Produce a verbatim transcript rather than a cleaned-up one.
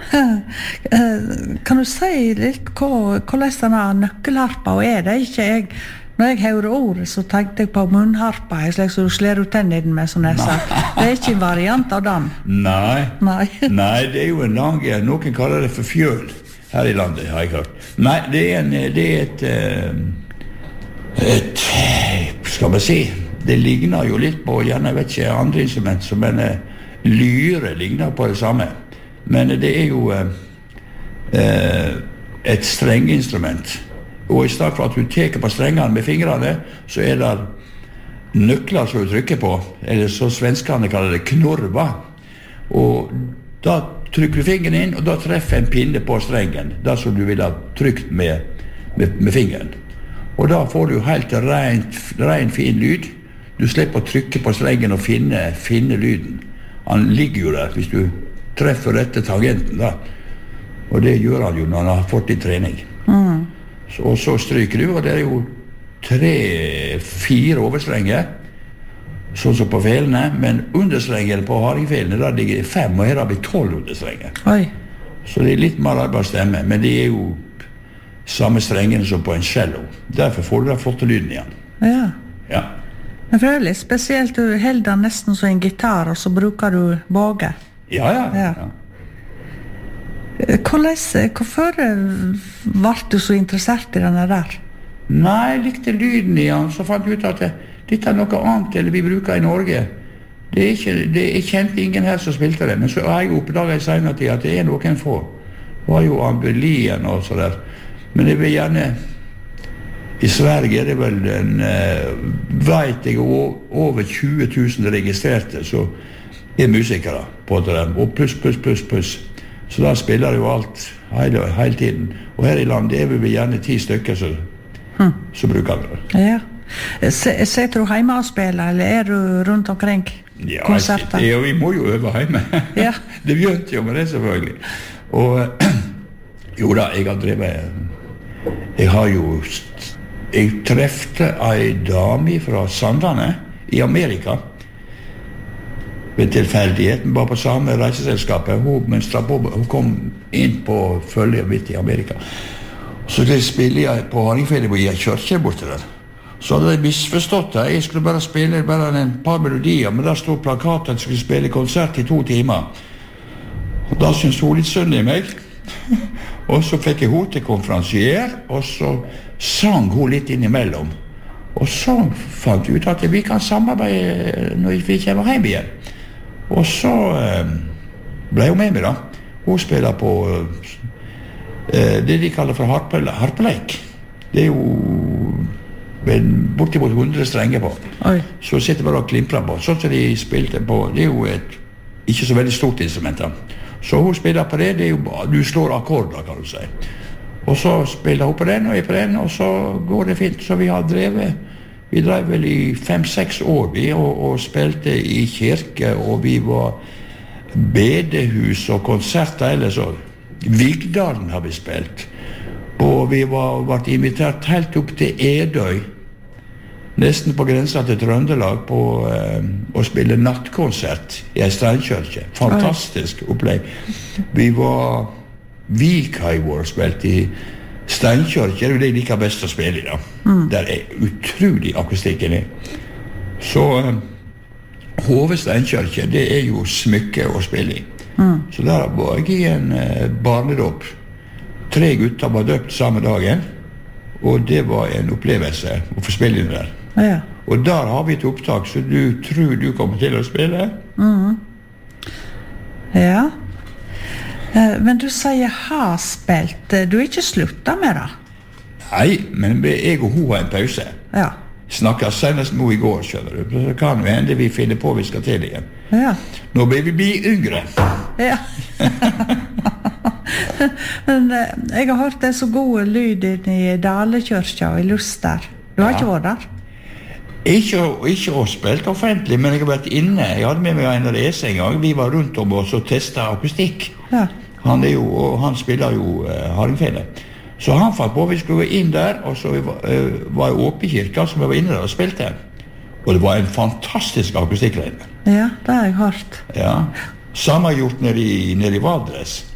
Kan du si litt hva, hvordan denne nøkkelharpa er det? Ikke jeg, når jeg hører ordet, så tenkte jeg på munnharpa, en slags som du slår ut tennene med, som jeg sa. Det er ikke en variant av den. Nei. Nei. Nei, det er jo en lang, noen kaller det for fjøl her i landet, har jeg hørt. Nei, det er, en, det er et, et, skal man si, det ligner jo litt på, gjerne vet ikke, andre instrument, som en lyre ligner på det samme. Men det er jo eh, et strengeinstrument. Og i stedet for at du teker på strengene med fingrene, så er det nøkler som du trykker på, eller så svenskene kaller det knorva. Og da trykker du fingeren inn, og da treffer en pinne på strengen, det som du vil ha trykt med, med, med fingeren. Og da får du helt rent, ren fin lyd. Du slipper å trykke på strengen og finne, finne lyden. Han ligger jo der hvis du treffer rette tangenten da. Og det gjør han jo når han har fått i trening. Mm. Så, og så stryker du, og det er jo tre, fire overstrenger, sånn som på felene, men understrenger på hardingfelene, der ligger det fem, og her har vi tolv understrenger. Oi. Så det er litt mer arbeidsstemme, men det er jo samme strengene som på en cello. Derfor får du da flotte lyden igjen. Ja. Ja. Men for det er litt spesielt, du holder nesten som en gitar, og så bruker du båge. Ja, ja. ja. ja. Hvordan, hvorfor ble du så interessert i denne der? Nei, jeg likte lyden i han, så fant jeg ut at det, dette er noe annet eller vi bruker i Norge. Det er ikke, det, jeg kjente ingen her som spilte det, men så har jeg oppdaget i senere tid at det er noen få. Det var jo Ambelien og så der. Men jeg vil gjerne, i Sverige er det vel en, vet jeg, over tjue tusen registrerte, så er musikere på det, og pluss, pluss, pluss, pluss. Så da spiller jo alt hele, hele tiden. Og her i landet er vi gjerne ti stykker som hmm. så bruker vi det. Ja. Sitter du hjemme og spiller, eller er du rundt omkring konserter? Ja, vi må jo øve hjemme. Ja. Det begynte jo med det selvfølgelig. Og jo da, jeg har drevet, jeg har jo, jeg trefte en dame fra Sandane i Amerika, ved tilfeldigheten, bare på samme reiseselskapet. Hun, på, hun kom inn på følge midt i Amerika. Så det spiller jeg på Hardingfjellet i en kjørkje borte der. Så hadde jeg misforstått det. Jeg skulle bare spille bare en par melodier, men der stod plakaten at jeg skulle spille konsert i to timer. Og da syntes hun litt synd i meg. Og så fikk jeg hun til konferansier, og så sang hun litt innimellom. Og så fant vi ut at vi kan samarbeide når vi kommer hjem igjen. Og så eh, ble hun med meg da. Hun spiller på eh, det de kaller for harpe, harpeleik. Det er jo bortimot hundre strenger på. Oi. Så sitter bare og klimprer på. Sånn som de spilte på, det er jo et ikke så veldig stort instrument da. Så hun spiller på det, det er jo, du slår akkorder kan du si. Og så spiller hun på den og jeg på den, og så går det fint. Så vi har drevet Vi drev vel i fem-seks år vi, og, og spilte i kirke, og vi var bedehus og konserter ellers. Og Vigdalen har vi spilt. Og vi var, var invitert helt opp til Edøy, nesten på grensen til Trøndelag, på eh, å spille nattkonsert i en steinkirke. Fantastisk opplegg. Vi var Vikheivor spilt i Steinkirke, er jo det jeg liker best å spille i da. Mm. Der er utrolig akustikken i. Så uh, Hove Steinkirke, det er jo smykke å spille i. Mm. Så der var jeg i en uh, barnedåp. Tre gutter var døpt samme dagen, og det var en opplevelse å få spille inn der. Ja. Og der har vi et opptak, så du tror du kommer til å spille. Mm. Ja. Men du sier har spilt, du er ikke sluttet med det? Nei, men jeg og hun har en pause. Ja. Snakker senest nå i går, skjønner du. Så kan vi hende vi finner på vi skal til igjen. Ja. Nå blir vi bli yngre. Ja. Men jeg har hørt det så gode lyd i Dalekirka og i Luster. Du har ja. Ikke vært der? Ikke, ikke å spilt offentlig, men jeg har vært inne. Jeg hadde med meg en reise en gang. Vi var rundt om oss og testet akustikk. Ja. Han, er jo, han spiller jo uh, Hardingfjellet. Så han fant på at vi skulle gå inn der, og så var, uh, var jeg oppe i kirka, som jeg var inne der og spilte. Og det var en fantastisk akustikk der. Ja, det har jeg hørt. Ja. Samme gjort nede i, nede i Valdres.